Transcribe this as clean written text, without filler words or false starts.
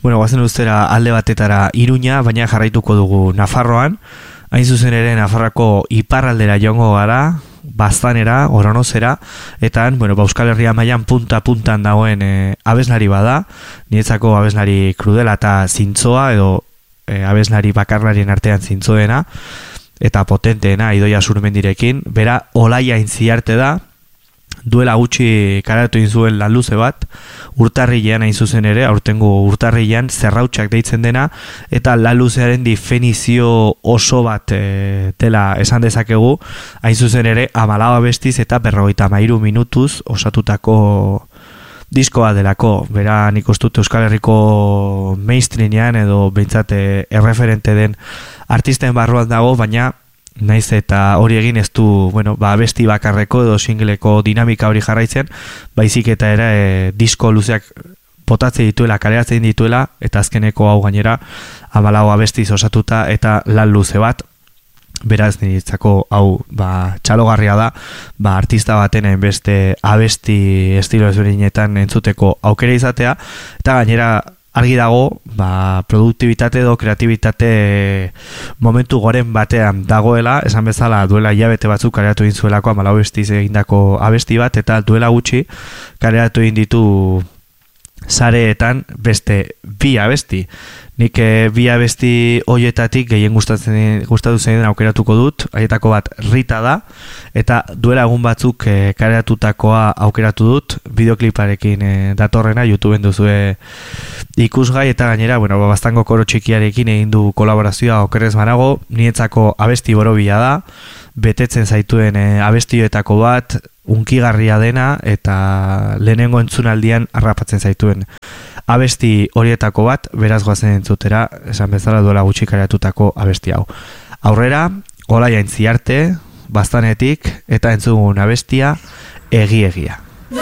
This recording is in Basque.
Bueno, guazen ustera alde batetara Iruña, baina jarraituko dugu Nafarroan. Hain zuzen ere Nafarroako iparraldera joango gara, Baztanera, Oronozera, eta bueno, Euskal Herria mailan punta-puntan dagoen abeslari bada, niretzako abeslari krudela eta zintzoa, edo abeslari bakarlarien artean zintzoena, eta potenteena, Idoia Zurmendirekin. Bera, Olaia Intziarte da, duela gutxi karatu zuen lan luze bat, urtarrilean hain zuzen ere, aurtengo urtarrilean zerrautsak deitzen dena, eta lan luzearen definizio oso bat dela esan dezakegu, hain zuzen ere 14 abestiz eta 53 minutuz osatutako diskoa delako. Bera, nik uste dut Euskal Herriko mainstreamean edo behintzat erreferente den artisten barruan dago, baina naiz eta hori egin ez du, bueno, abesti bakarreko edo singleko dinamika hori jarraitzen, baizik eta era disko luzeak botatzen dituela, kaleratzen dituela, eta azkeneko hau gainera 14 abestiz osatuta eta lan luze bat. Beraz niretzako hau txalogarria da, artista baten beste abesti estilo ezberdinetan entzuteko aukera izatea, eta gainera argi dago, produktibitate edo kreatibitate momentu goren batean dagoela, esan bezala duela hilabete batzuk kaleratu egin zuelako 14 abestiz egindako abesti bat, eta duela gutxi kaleratu egin ditu sareetan beste 2 abesti. Nik 2 abesti hoietatik gehien gustatu zen aukeratuko dut, haietako bat Rita da, eta duela egun batzuk kareratutakoa aukeratu dut, bideokliparekin datorrena, YouTubeen duzue ikusgai, eta gainera, bueno, Baztango koro txikiarekin egin du kolaborazioa okerrez manago, niretzako abesti borobila da, betetzen zaituen abestioetako bat, unkigarria dena, eta lehenengo entzunaldian harrapatzen zaituen abesti horietako bat, beraz goazen entzutera, esan bezala duela gutxi kareatutako abesti hau. Aurrera, Olaia Intziarte, Baztanetik, eta entzugun abestia, Egi Egia.